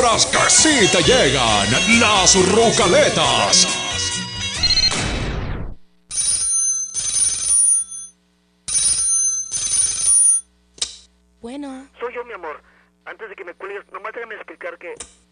palabras que sí te llegan, las Rucaletas. Bueno. Soy yo, mi amor. Antes de que me cuelgues, nomás déjame explicar que